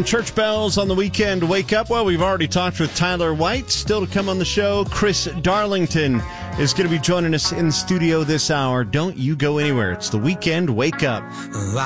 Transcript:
ringing church bells on the weekend. Wake up. Well, we've already talked with Tyler White. Still to come on the show, Chris Darlington is going to be joining us in the studio this hour. Don't you go anywhere. It's the weekend. Wake up.